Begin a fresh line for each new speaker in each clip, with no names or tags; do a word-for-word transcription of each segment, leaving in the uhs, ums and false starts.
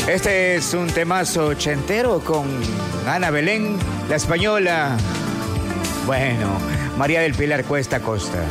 Este es un temazo ochentero con Ana Belén, la española. Bueno, María del Pilar Cuesta Costa.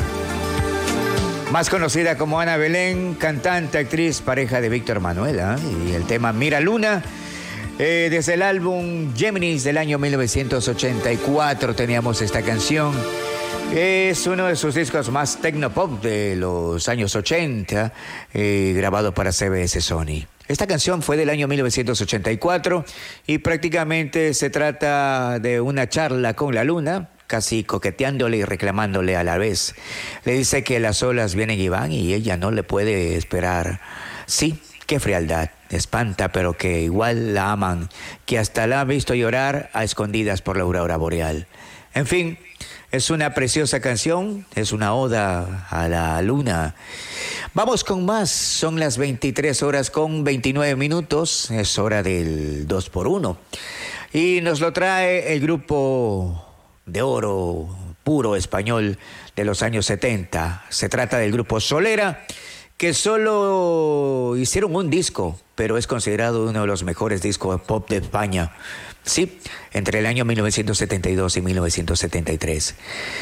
Más conocida como Ana Belén, cantante, actriz, pareja de Víctor Manuel, ¿eh? Y el tema Mira Luna, eh, desde el álbum Géminis del año mil novecientos ochenta y cuatro teníamos esta canción. Es uno de sus discos más tecnopop de los años ochenta, eh, grabado para C B S Sony. Esta canción fue del año mil novecientos ochenta y cuatro y prácticamente se trata de una charla con la luna, casi coqueteándole y reclamándole a la vez. Le dice que las olas vienen y van y ella no le puede esperar. Sí, qué frialdad, espanta, pero que igual la aman, que hasta la han visto llorar a escondidas por la aurora boreal. En fin, es una preciosa canción, es una oda a la luna. Vamos con más, son las veintitrés horas con veintinueve minutos, es hora del dos por uno. Y nos lo trae el grupo de oro puro español de los años setenta. Se trata del grupo Solera, que solo hicieron un disco, pero es considerado uno de los mejores discos pop de España. Sí, entre el año mil novecientos setenta y dos y mil novecientos setenta y tres.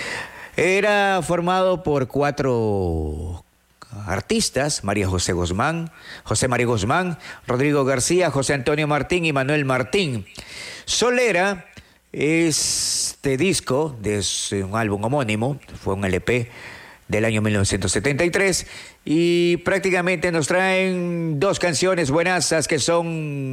Era formado por cuatro artistas: María José Guzmán, José María Guzmán, Rodrigo García, José Antonio Martín y Manuel Martín. Solera, este disco de un álbum homónimo, fue un L P del año mil novecientos setenta y tres, y prácticamente nos traen dos canciones buenazas que son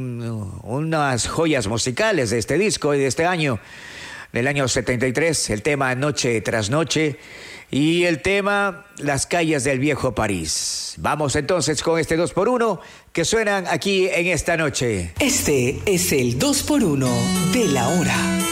unas joyas musicales de este disco y de este año, del año setenta y tres, el tema Noche tras Noche y el tema Las calles del viejo París. Vamos entonces con este dos por uno que suenan aquí en esta noche.
Este es el dos por uno de la hora.